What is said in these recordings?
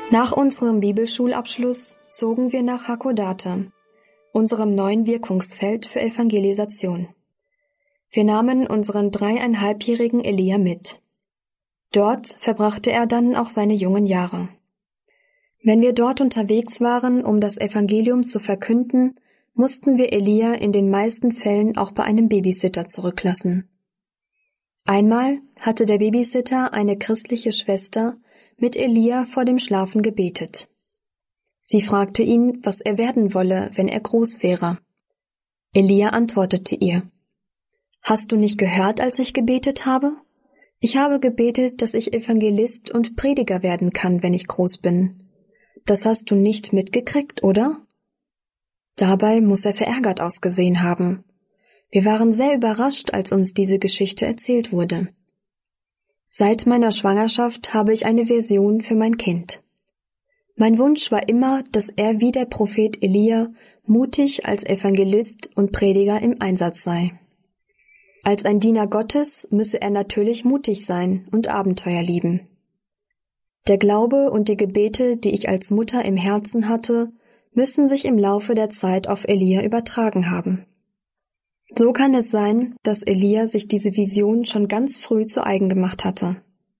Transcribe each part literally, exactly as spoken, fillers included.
Nach unserem Bibelschulabschluss zogen wir nach Hakodate, unserem neuen Wirkungsfeld für Evangelisation. Wir nahmen unseren dreieinhalbjährigen Elia mit. Dort verbrachte er dann auch seine jungen Jahre. Wenn wir dort unterwegs waren, um das Evangelium zu verkünden, mussten wir Elia in den meisten Fällen auch bei einem Babysitter zurücklassen. Einmal hatte der Babysitter eine christliche Schwester mit Elia vor dem Schlafen gebetet. Sie fragte ihn, was er werden wolle, wenn er groß wäre. Elia antwortete ihr: »Hast du nicht gehört, als ich gebetet habe? Ich habe gebetet, dass ich Evangelist und Prediger werden kann, wenn ich groß bin. Das hast du nicht mitgekriegt, oder?« Dabei muss er verärgert ausgesehen haben. Wir waren sehr überrascht, als uns diese Geschichte erzählt wurde. Seit meiner Schwangerschaft habe ich eine Vision für mein Kind. Mein Wunsch war immer, dass er wie der Prophet Elia mutig als Evangelist und Prediger im Einsatz sei. Als ein Diener Gottes müsse er natürlich mutig sein und Abenteuer lieben. Der Glaube und die Gebete, die ich als Mutter im Herzen hatte, müssen sich im Laufe der Zeit auf Elia übertragen haben. So kann es sein, dass Elia sich diese Vision schon ganz früh zu eigen gemacht hatte.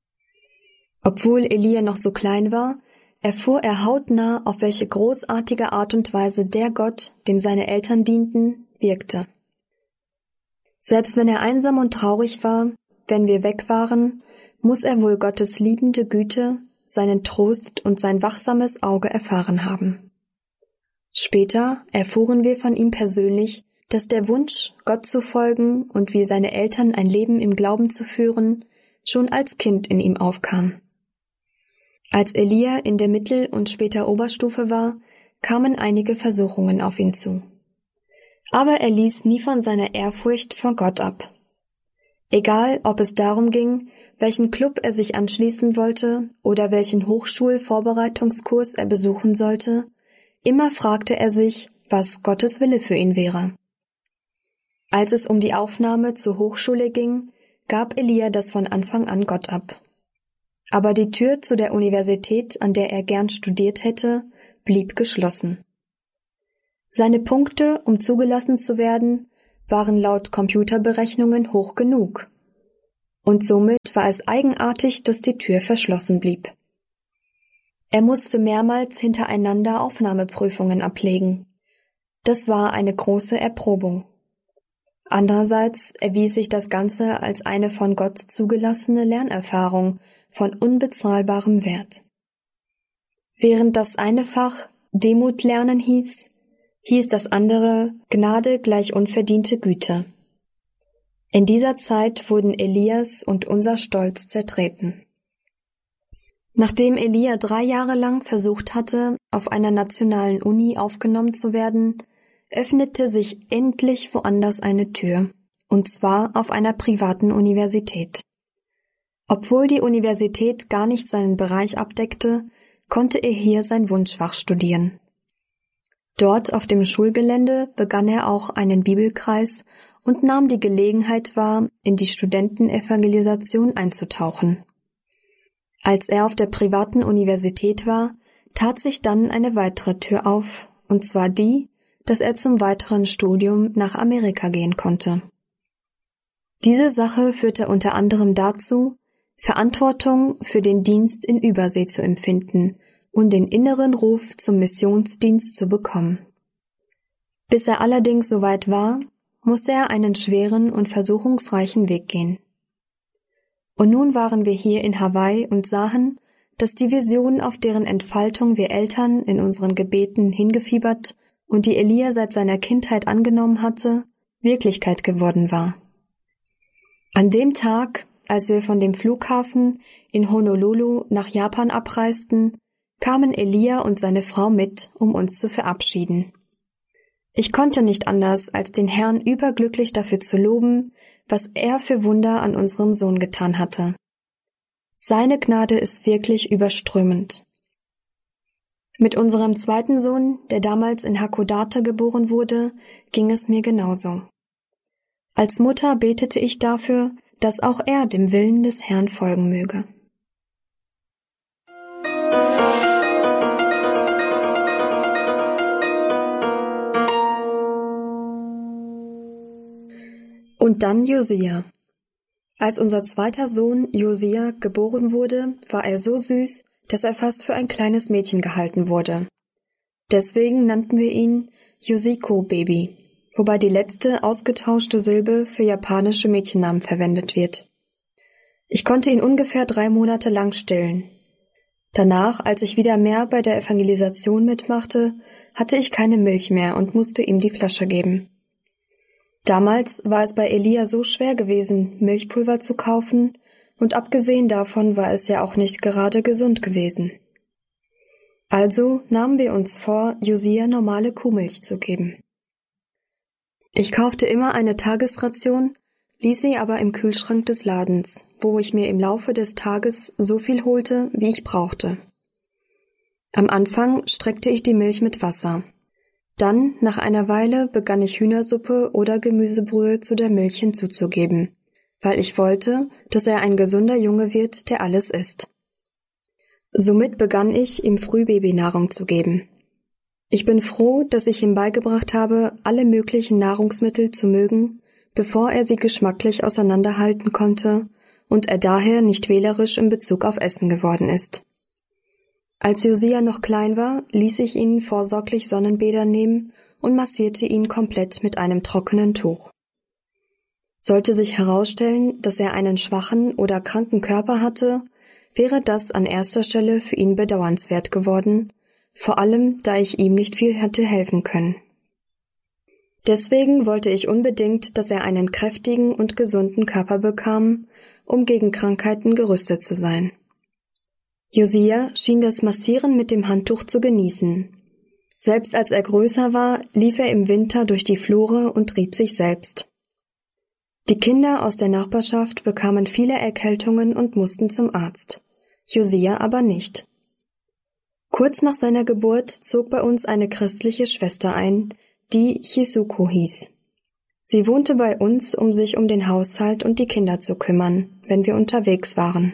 Obwohl Elia noch so klein war, erfuhr er hautnah, auf welche großartige Art und Weise der Gott, dem seine Eltern dienten, wirkte. Selbst wenn er einsam und traurig war, wenn wir weg waren, muss er wohl Gottes liebende Güte, seinen Trost und sein wachsames Auge erfahren haben. Später erfuhren wir von ihm persönlich, dass der Wunsch, Gott zu folgen und wie seine Eltern ein Leben im Glauben zu führen, schon als Kind in ihm aufkam. Als Elia in der Mittel- und später Oberstufe war, kamen einige Versuchungen auf ihn zu. Aber er ließ nie von seiner Ehrfurcht vor Gott ab. Egal, ob es darum ging, welchen Club er sich anschließen wollte oder welchen Hochschulvorbereitungskurs er besuchen sollte, immer fragte er sich, was Gottes Wille für ihn wäre. Als es um die Aufnahme zur Hochschule ging, gab Elia das von Anfang an Gott ab. Aber die Tür zu der Universität, an der er gern studiert hätte, blieb geschlossen. Seine Punkte, um zugelassen zu werden, waren laut Computerberechnungen hoch genug. Und somit war es eigenartig, dass die Tür verschlossen blieb. Er musste mehrmals hintereinander Aufnahmeprüfungen ablegen. Das war eine große Erprobung. Andererseits erwies sich das Ganze als eine von Gott zugelassene Lernerfahrung von unbezahlbarem Wert. Während das eine Fach Demut lernen hieß, hieß das andere Gnade gleich unverdiente Güte. In dieser Zeit wurden Elias und unser Stolz zertreten. Nachdem Elia drei Jahre lang versucht hatte, auf einer nationalen Uni aufgenommen zu werden, öffnete sich endlich woanders eine Tür, und zwar auf einer privaten Universität. Obwohl die Universität gar nicht seinen Bereich abdeckte, konnte er hier sein Wunschfach studieren. Dort auf dem Schulgelände begann er auch einen Bibelkreis und nahm die Gelegenheit wahr, in die Studentenevangelisation einzutauchen. Als er auf der privaten Universität war, tat sich dann eine weitere Tür auf, und zwar die, dass er zum weiteren Studium nach Amerika gehen konnte. Diese Sache führte unter anderem dazu, Verantwortung für den Dienst in Übersee zu empfinden und den inneren Ruf zum Missionsdienst zu bekommen. Bis er allerdings soweit war, musste er einen schweren und versuchungsreichen Weg gehen. Und nun waren wir hier in Hawaii und sahen, dass die Vision, auf deren Entfaltung wir Eltern in unseren Gebeten hingefiebert und die Elia seit seiner Kindheit angenommen hatte, Wirklichkeit geworden war. An dem Tag, als wir von dem Flughafen in Honolulu nach Japan abreisten, kamen Elia und seine Frau mit, um uns zu verabschieden. Ich konnte nicht anders, als den Herrn überglücklich dafür zu loben, was er für Wunder an unserem Sohn getan hatte. Seine Gnade ist wirklich überströmend. Mit unserem zweiten Sohn, der damals in Hakodate geboren wurde, ging es mir genauso. Als Mutter betete ich dafür, dass auch er dem Willen des Herrn folgen möge. Und dann Josia. Als unser zweiter Sohn Josia geboren wurde, war er so süß, dass er fast für ein kleines Mädchen gehalten wurde. Deswegen nannten wir ihn Yosiko-Baby, wobei die letzte ausgetauschte Silbe für japanische Mädchennamen verwendet wird. Ich konnte ihn ungefähr drei Monate lang stillen. Danach, als ich wieder mehr bei der Evangelisation mitmachte, hatte ich keine Milch mehr und musste ihm die Flasche geben. Damals war es bei Elia so schwer gewesen, Milchpulver zu kaufen, und abgesehen davon war es ja auch nicht gerade gesund gewesen. Also nahmen wir uns vor, Josia normale Kuhmilch zu geben. Ich kaufte immer eine Tagesration, ließ sie aber im Kühlschrank des Ladens, wo ich mir im Laufe des Tages so viel holte, wie ich brauchte. Am Anfang streckte ich die Milch mit Wasser. Dann, nach einer Weile, begann ich Hühnersuppe oder Gemüsebrühe zu der Milch hinzuzugeben, weil ich wollte, dass er ein gesunder Junge wird, der alles isst. Somit begann ich, ihm Frühbabynahrung zu geben. Ich bin froh, dass ich ihm beigebracht habe, alle möglichen Nahrungsmittel zu mögen, bevor er sie geschmacklich auseinanderhalten konnte und er daher nicht wählerisch in Bezug auf Essen geworden ist. Als Josia noch klein war, ließ ich ihn vorsorglich Sonnenbäder nehmen und massierte ihn komplett mit einem trockenen Tuch. Sollte sich herausstellen, dass er einen schwachen oder kranken Körper hatte, wäre das an erster Stelle für ihn bedauernswert geworden, vor allem da ich ihm nicht viel hätte helfen können. Deswegen wollte ich unbedingt, dass er einen kräftigen und gesunden Körper bekam, um gegen Krankheiten gerüstet zu sein. Josia schien das Massieren mit dem Handtuch zu genießen. Selbst als er größer war, lief er im Winter durch die Flure und rieb sich selbst. Die Kinder aus der Nachbarschaft bekamen viele Erkältungen und mussten zum Arzt. Josia aber nicht. Kurz nach seiner Geburt zog bei uns eine christliche Schwester ein, die Chisuko hieß. Sie wohnte bei uns, um sich um den Haushalt und die Kinder zu kümmern, wenn wir unterwegs waren.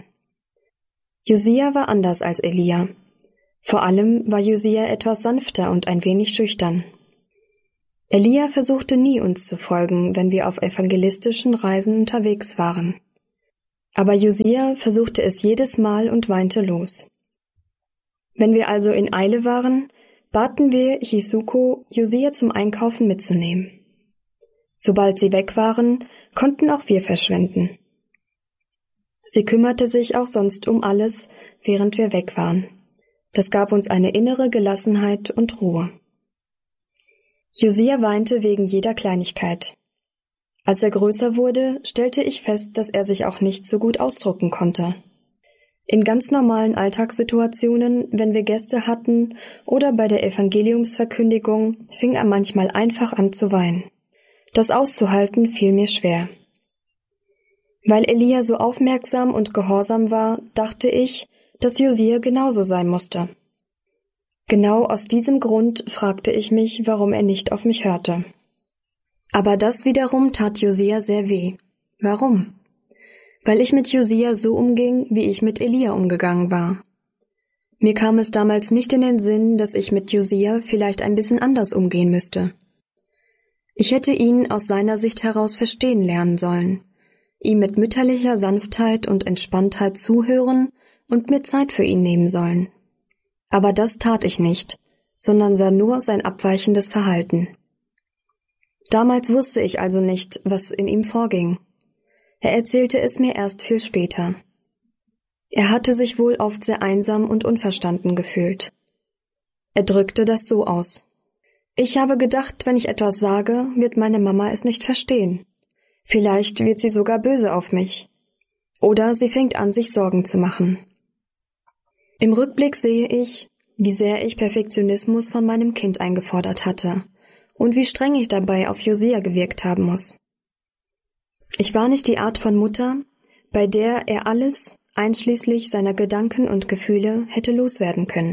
Josia war anders als Elia. Vor allem war Josia etwas sanfter und ein wenig schüchtern. Elia versuchte nie, uns zu folgen, wenn wir auf evangelistischen Reisen unterwegs waren. Aber Josia versuchte es jedes Mal und weinte los. Wenn wir also in Eile waren, baten wir Chisuko, Josia zum Einkaufen mitzunehmen. Sobald sie weg waren, konnten auch wir verschwinden. Sie kümmerte sich auch sonst um alles, während wir weg waren. Das gab uns eine innere Gelassenheit und Ruhe. Josia weinte wegen jeder Kleinigkeit. Als er größer wurde, stellte ich fest, dass er sich auch nicht so gut ausdrücken konnte. In ganz normalen Alltagssituationen, wenn wir Gäste hatten oder bei der Evangeliumsverkündigung, fing er manchmal einfach an zu weinen. Das auszuhalten fiel mir schwer. Weil Elia so aufmerksam und gehorsam war, dachte ich, dass Josia genauso sein musste. Genau aus diesem Grund fragte ich mich, warum er nicht auf mich hörte. Aber das wiederum tat Josia sehr weh. Warum? Weil ich mit Josia so umging, wie ich mit Elia umgegangen war. Mir kam es damals nicht in den Sinn, dass ich mit Josia vielleicht ein bisschen anders umgehen müsste. Ich hätte ihn aus seiner Sicht heraus verstehen lernen sollen, ihm mit mütterlicher Sanftheit und Entspanntheit zuhören und mir Zeit für ihn nehmen sollen. Aber das tat ich nicht, sondern sah nur sein abweichendes Verhalten. Damals wusste ich also nicht, was in ihm vorging. Er erzählte es mir erst viel später. Er hatte sich wohl oft sehr einsam und unverstanden gefühlt. Er drückte das so aus: Ich habe gedacht, wenn ich etwas sage, wird meine Mama es nicht verstehen. Vielleicht wird sie sogar böse auf mich. Oder sie fängt an, sich Sorgen zu machen. Im Rückblick sehe ich, wie sehr ich Perfektionismus von meinem Kind eingefordert hatte und wie streng ich dabei auf Josia gewirkt haben muss. Ich war nicht die Art von Mutter, bei der er alles, einschließlich seiner Gedanken und Gefühle, hätte loswerden können.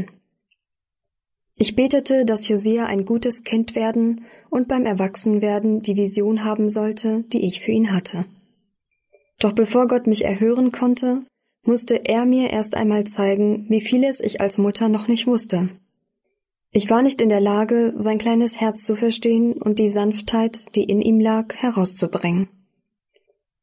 Ich betete, dass Josia ein gutes Kind werden und beim Erwachsenwerden die Vision haben sollte, die ich für ihn hatte. Doch bevor Gott mich erhören konnte, musste er mir erst einmal zeigen, wie vieles ich als Mutter noch nicht wusste. Ich war nicht in der Lage, sein kleines Herz zu verstehen und die Sanftheit, die in ihm lag, herauszubringen.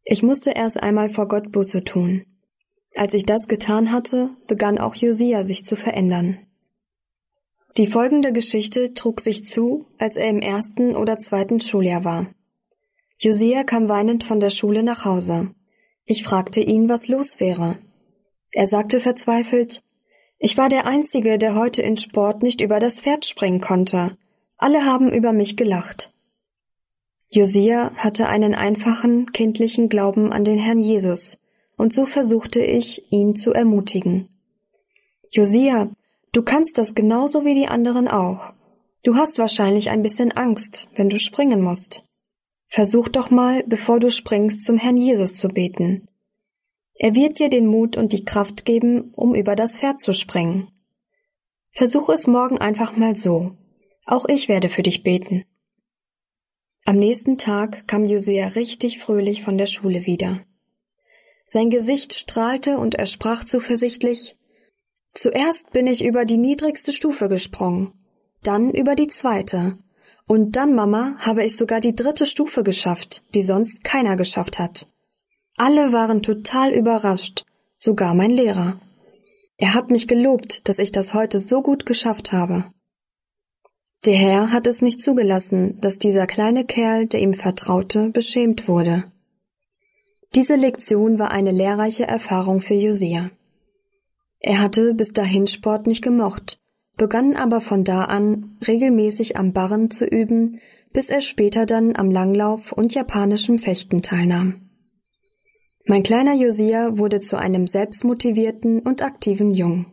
Ich musste erst einmal vor Gott Buße tun. Als ich das getan hatte, begann auch Josia sich zu verändern. Die folgende Geschichte trug sich zu, als er im ersten oder zweiten Schuljahr war. Josia kam weinend von der Schule nach Hause. Ich fragte ihn, was los wäre. Er sagte verzweifelt: Ich war der Einzige, der heute in Sport nicht über das Pferd springen konnte. Alle haben über mich gelacht. Josia hatte einen einfachen, kindlichen Glauben an den Herrn Jesus, und so versuchte ich, ihn zu ermutigen. Josia, du kannst das genauso wie die anderen auch. Du hast wahrscheinlich ein bisschen Angst, wenn du springen musst. Versuch doch mal, bevor du springst, zum Herrn Jesus zu beten. Er wird dir den Mut und die Kraft geben, um über das Pferd zu springen. Versuch es morgen einfach mal so. Auch ich werde für dich beten. Am nächsten Tag kam Josia richtig fröhlich von der Schule wieder. Sein Gesicht strahlte und er sprach zuversichtlich: Zuerst bin ich über die niedrigste Stufe gesprungen, dann über die zweite, und dann, Mama, habe ich sogar die dritte Stufe geschafft, die sonst keiner geschafft hat. Alle waren total überrascht, sogar mein Lehrer. Er hat mich gelobt, dass ich das heute so gut geschafft habe. Der Herr hat es nicht zugelassen, dass dieser kleine Kerl, der ihm vertraute, beschämt wurde. Diese Lektion war eine lehrreiche Erfahrung für Josia. Er hatte bis dahin Sport nicht gemocht, begann aber von da an regelmäßig am Barren zu üben, bis er später dann am Langlauf und japanischem Fechten teilnahm. Mein kleiner Josia wurde zu einem selbstmotivierten und aktiven Jungen.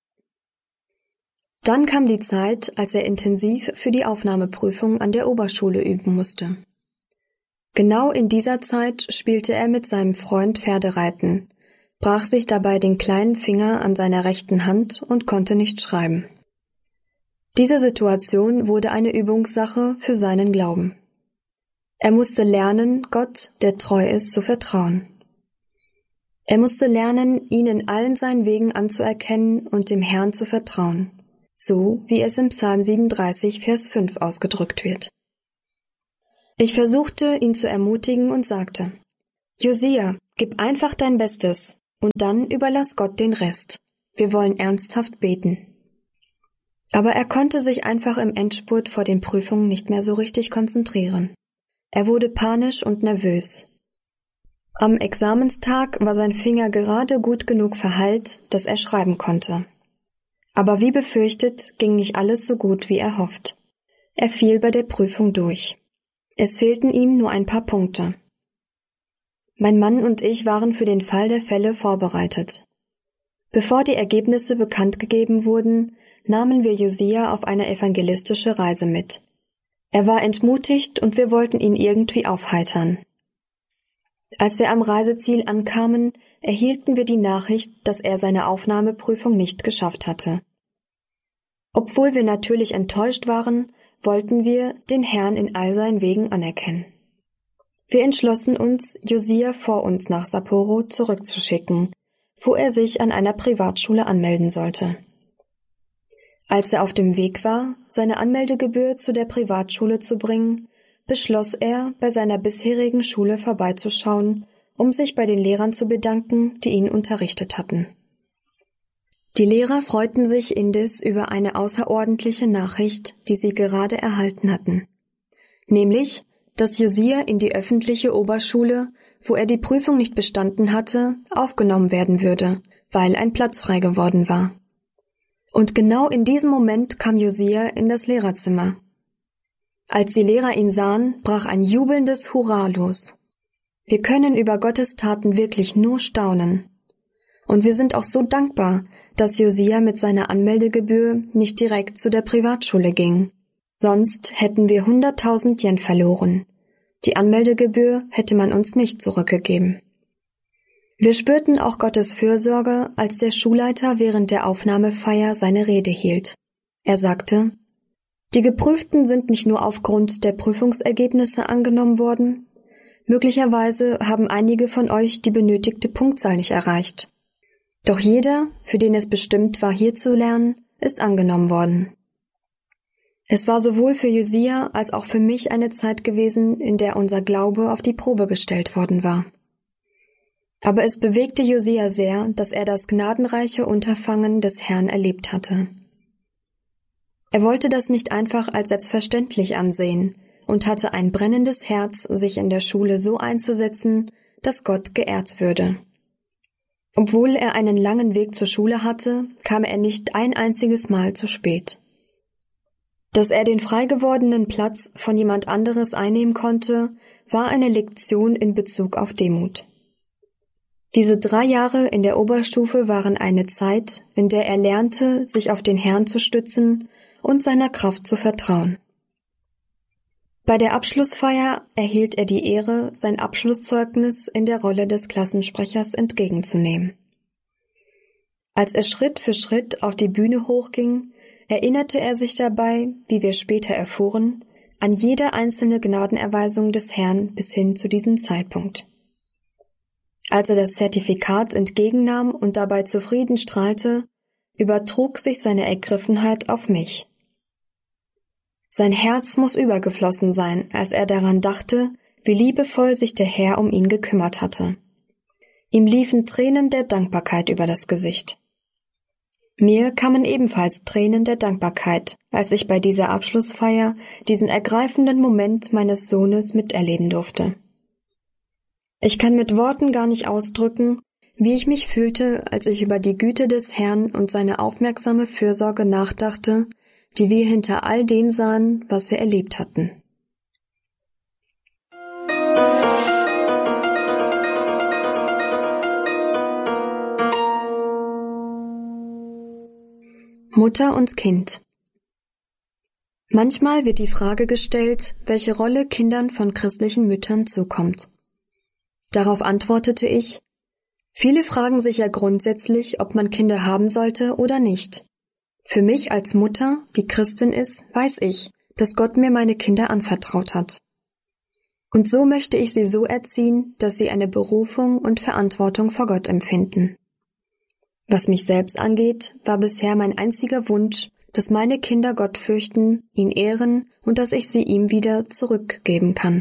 Dann kam die Zeit, als er intensiv für die Aufnahmeprüfung an der Oberschule üben musste. Genau in dieser Zeit spielte er mit seinem Freund Pferdereiten, brach sich dabei den kleinen Finger an seiner rechten Hand und konnte nicht schreiben. Diese Situation wurde eine Übungssache für seinen Glauben. Er musste lernen, Gott, der treu ist, zu vertrauen. Er musste lernen, ihn in allen seinen Wegen anzuerkennen und dem Herrn zu vertrauen, so wie es im Psalm siebenunddreißig, Vers fünf ausgedrückt wird. Ich versuchte, ihn zu ermutigen und sagte: Josia, gib einfach dein Bestes und dann überlass Gott den Rest. Wir wollen ernsthaft beten. Aber er konnte sich einfach im Endspurt vor den Prüfungen nicht mehr so richtig konzentrieren. Er wurde panisch und nervös. Am Examenstag war sein Finger gerade gut genug verheilt, dass er schreiben konnte. Aber wie befürchtet, ging nicht alles so gut, wie er hofft. Er fiel bei der Prüfung durch. Es fehlten ihm nur ein paar Punkte. Mein Mann und ich waren für den Fall der Fälle vorbereitet. Bevor die Ergebnisse bekannt gegeben wurden, nahmen wir Josia auf eine evangelistische Reise mit. Er war entmutigt und wir wollten ihn irgendwie aufheitern. Als wir am Reiseziel ankamen, erhielten wir die Nachricht, dass er seine Aufnahmeprüfung nicht geschafft hatte. Obwohl wir natürlich enttäuscht waren, wollten wir den Herrn in all seinen Wegen anerkennen. Wir entschlossen uns, Josia vor uns nach Sapporo zurückzuschicken, wo er sich an einer Privatschule anmelden sollte. Als er auf dem Weg war, seine Anmeldegebühr zu der Privatschule zu bringen, beschloss er, bei seiner bisherigen Schule vorbeizuschauen, um sich bei den Lehrern zu bedanken, die ihn unterrichtet hatten. Die Lehrer freuten sich indes über eine außerordentliche Nachricht, die sie gerade erhalten hatten, nämlich, dass Josia in die öffentliche Oberschule, wo er die Prüfung nicht bestanden hatte, aufgenommen werden würde, weil ein Platz frei geworden war. Und genau in diesem Moment kam Josia in das Lehrerzimmer. Als die Lehrer ihn sahen, brach ein jubelndes Hurra los. Wir können über Gottes Taten wirklich nur staunen. Und wir sind auch so dankbar, dass Josia mit seiner Anmeldegebühr nicht direkt zu der Privatschule ging. Sonst hätten wir hunderttausend Yen verloren. Die Anmeldegebühr hätte man uns nicht zurückgegeben. Wir spürten auch Gottes Fürsorge, als der Schulleiter während der Aufnahmefeier seine Rede hielt. Er sagte: Die Geprüften sind nicht nur aufgrund der Prüfungsergebnisse angenommen worden. Möglicherweise haben einige von euch die benötigte Punktzahl nicht erreicht. Doch jeder, für den es bestimmt war, hier zu lernen, ist angenommen worden. Es war sowohl für Josia als auch für mich eine Zeit gewesen, in der unser Glaube auf die Probe gestellt worden war. Aber es bewegte Josia sehr, dass er das gnadenreiche Unterfangen des Herrn erlebt hatte. Er wollte das nicht einfach als selbstverständlich ansehen und hatte ein brennendes Herz, sich in der Schule so einzusetzen, dass Gott geehrt würde. Obwohl er einen langen Weg zur Schule hatte, kam er nicht ein einziges Mal zu spät. Dass er den frei gewordenen Platz von jemand anderes einnehmen konnte, war eine Lektion in Bezug auf Demut. Diese drei Jahre in der Oberstufe waren eine Zeit, in der er lernte, sich auf den Herrn zu stützen und seiner Kraft zu vertrauen. Bei der Abschlussfeier erhielt er die Ehre, sein Abschlusszeugnis in der Rolle des Klassensprechers entgegenzunehmen. Als er Schritt für Schritt auf die Bühne hochging, erinnerte er sich dabei, wie wir später erfuhren, an jede einzelne Gnadenerweisung des Herrn bis hin zu diesem Zeitpunkt. Als er das Zertifikat entgegennahm und dabei zufrieden strahlte, übertrug sich seine Ergriffenheit auf mich. Sein Herz muss übergeflossen sein, als er daran dachte, wie liebevoll sich der Herr um ihn gekümmert hatte. Ihm liefen Tränen der Dankbarkeit über das Gesicht. Mir kamen ebenfalls Tränen der Dankbarkeit, als ich bei dieser Abschlussfeier diesen ergreifenden Moment meines Sohnes miterleben durfte. Ich kann mit Worten gar nicht ausdrücken, wie ich mich fühlte, als ich über die Güte des Herrn und seine aufmerksame Fürsorge nachdachte, die wir hinter all dem sahen, was wir erlebt hatten. Mutter und Kind. Manchmal wird die Frage gestellt, welche Rolle Kindern von christlichen Müttern zukommt. Darauf antwortete ich: Viele fragen sich ja grundsätzlich, ob man Kinder haben sollte oder nicht. Für mich als Mutter, die Christin ist, weiß ich, dass Gott mir meine Kinder anvertraut hat. Und so möchte ich sie so erziehen, dass sie eine Berufung und Verantwortung vor Gott empfinden. Was mich selbst angeht, war bisher mein einziger Wunsch, dass meine Kinder Gott fürchten, ihn ehren und dass ich sie ihm wieder zurückgeben kann.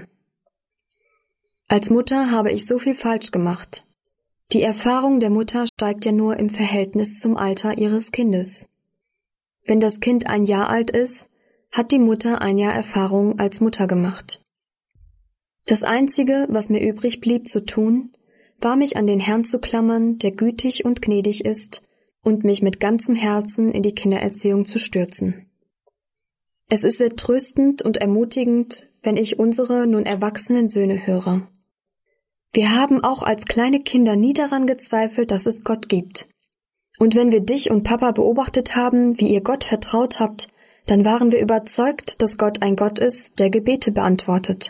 Als Mutter habe ich so viel falsch gemacht. Die Erfahrung der Mutter steigt ja nur im Verhältnis zum Alter ihres Kindes. Wenn das Kind ein Jahr alt ist, hat die Mutter ein Jahr Erfahrung als Mutter gemacht. Das Einzige, was mir übrig blieb zu tun, war mich an den Herrn zu klammern, der gütig und gnädig ist, und mich mit ganzem Herzen in die Kindererziehung zu stürzen. Es ist sehr tröstend und ermutigend, wenn ich unsere nun erwachsenen Söhne höre. Wir haben auch als kleine Kinder nie daran gezweifelt, dass es Gott gibt. Und wenn wir dich und Papa beobachtet haben, wie ihr Gott vertraut habt, dann waren wir überzeugt, dass Gott ein Gott ist, der Gebete beantwortet.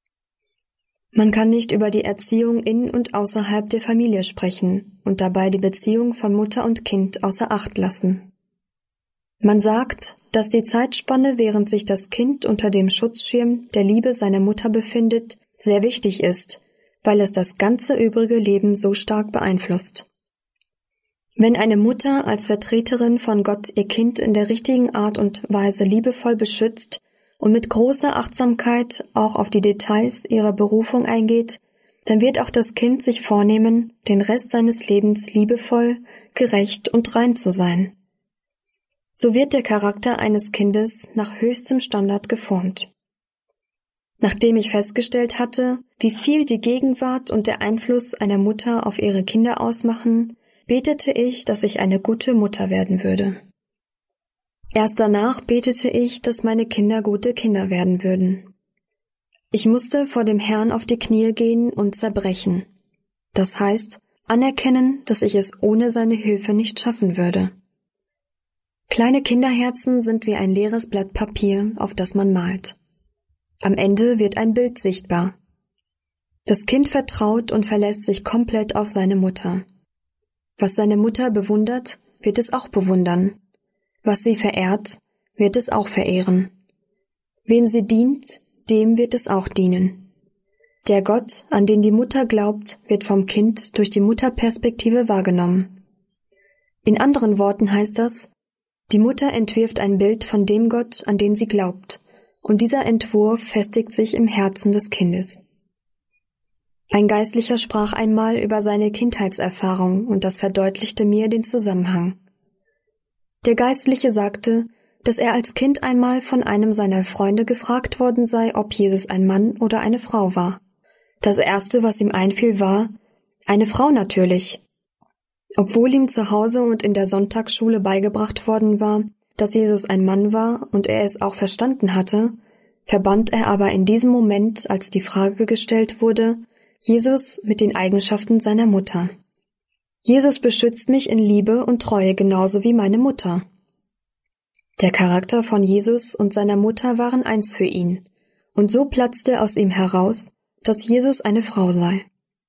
Man kann nicht über die Erziehung in und außerhalb der Familie sprechen und dabei die Beziehung von Mutter und Kind außer Acht lassen. Man sagt, dass die Zeitspanne, während sich das Kind unter dem Schutzschirm der Liebe seiner Mutter befindet, sehr wichtig ist, weil es das ganze übrige Leben so stark beeinflusst. Wenn eine Mutter als Vertreterin von Gott ihr Kind in der richtigen Art und Weise liebevoll beschützt und mit großer Achtsamkeit auch auf die Details ihrer Berufung eingeht, dann wird auch das Kind sich vornehmen, den Rest seines Lebens liebevoll, gerecht und rein zu sein. So wird der Charakter eines Kindes nach höchstem Standard geformt. Nachdem ich festgestellt hatte, wie viel die Gegenwart und der Einfluss einer Mutter auf ihre Kinder ausmachen, betete ich, dass ich eine gute Mutter werden würde. Erst danach betete ich, dass meine Kinder gute Kinder werden würden. Ich musste vor dem Herrn auf die Knie gehen und zerbrechen. Das heißt, anerkennen, dass ich es ohne seine Hilfe nicht schaffen würde. Kleine Kinderherzen sind wie ein leeres Blatt Papier, auf das man malt. Am Ende wird ein Bild sichtbar. Das Kind vertraut und verlässt sich komplett auf seine Mutter. Was seine Mutter bewundert, wird es auch bewundern. Was sie verehrt, wird es auch verehren. Wem sie dient, dem wird es auch dienen. Der Gott, an den die Mutter glaubt, wird vom Kind durch die Mutterperspektive wahrgenommen. In anderen Worten heißt das, die Mutter entwirft ein Bild von dem Gott, an den sie glaubt, und dieser Entwurf festigt sich im Herzen des Kindes. Ein Geistlicher sprach einmal über seine Kindheitserfahrung und das verdeutlichte mir den Zusammenhang. Der Geistliche sagte, dass er als Kind einmal von einem seiner Freunde gefragt worden sei, ob Jesus ein Mann oder eine Frau war. Das Erste, was ihm einfiel, war, eine Frau natürlich. Obwohl ihm zu Hause und in der Sonntagsschule beigebracht worden war, dass Jesus ein Mann war und er es auch verstanden hatte, verband er aber in diesem Moment, als die Frage gestellt wurde, Jesus mit den Eigenschaften seiner Mutter. Jesus beschützt mich in Liebe und Treue genauso wie meine Mutter. Der Charakter von Jesus und seiner Mutter waren eins für ihn, und so platzte aus ihm heraus, dass Jesus eine Frau sei.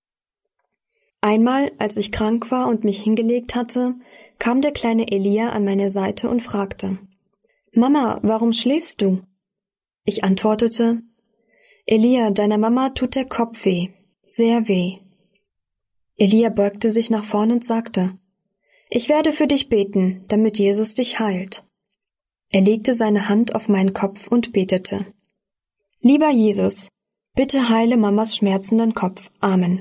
Einmal, als ich krank war und mich hingelegt hatte, kam der kleine Elia an meine Seite und fragte, »Mama, warum schläfst du?« Ich antwortete, »Elia, deiner Mama tut der Kopf weh, sehr weh.« Elia beugte sich nach vorn und sagte, »Ich werde für dich beten, damit Jesus dich heilt.« Er legte seine Hand auf meinen Kopf und betete, »Lieber Jesus, bitte heile Mamas schmerzenden Kopf. Amen.«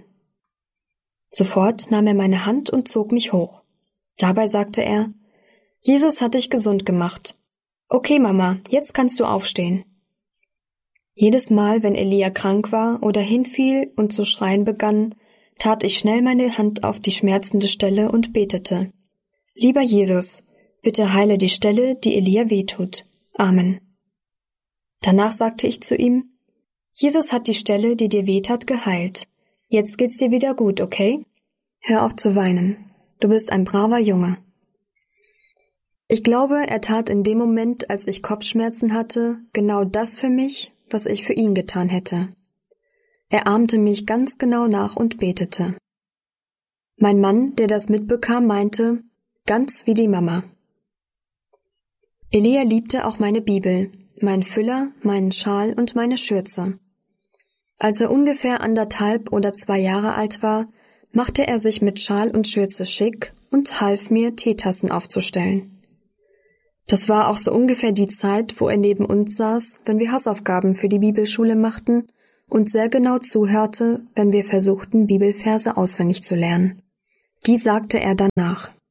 Sofort nahm er meine Hand und zog mich hoch. Dabei sagte er, »Jesus hat dich gesund gemacht. Okay, Mama, jetzt kannst du aufstehen.« Jedes Mal, wenn Elia krank war oder hinfiel und zu schreien begann, tat ich schnell meine Hand auf die schmerzende Stelle und betete, »Lieber Jesus, bitte heile die Stelle, die Elia wehtut. Amen.« Danach sagte ich zu ihm, »Jesus hat die Stelle, die dir wehtat, geheilt. Jetzt geht's dir wieder gut, okay? Hör auf zu weinen. Du bist ein braver Junge.« Ich glaube, er tat in dem Moment, als ich Kopfschmerzen hatte, genau das für mich, was ich für ihn getan hätte. Er ahmte mich ganz genau nach und betete. Mein Mann, der das mitbekam, meinte, ganz wie die Mama. Elia liebte auch meine Bibel, meinen Füller, meinen Schal und meine Schürze. Als er ungefähr anderthalb oder zwei Jahre alt war, machte er sich mit Schal und Schürze schick und half mir, Teetassen aufzustellen. Das war auch so ungefähr die Zeit, wo er neben uns saß, wenn wir Hausaufgaben für die Bibelschule machten und sehr genau zuhörte, wenn wir versuchten, Bibelverse auswendig zu lernen. Die sagte er danach.